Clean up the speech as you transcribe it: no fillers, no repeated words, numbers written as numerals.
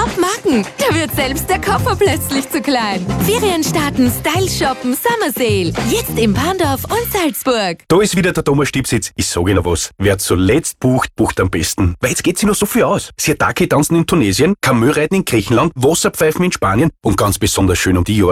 Top-Marken. Da wird selbst der Koffer plötzlich zu klein. Ferien starten, Style shoppen, Summer Sale. Jetzt im Parndorf und Salzburg. Da ist wieder der Thomas Stipsitz. Ich sage Ihnen was. Wer zuletzt bucht, bucht am besten. Weil jetzt geht sich noch so viel aus. Sirtaki tanzen in Tunesien, Kamelreiten in Griechenland, Wasserpfeifen in Spanien und ganz besonders schön um die Jahreszeit